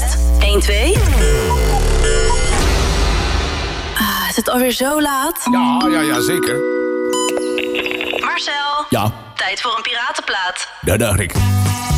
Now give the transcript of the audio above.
Test. 1, 2. Is het alweer zo laat? Ja, zeker. Marcel. Ja. Tijd voor een piratenplaat. Dat dacht ik.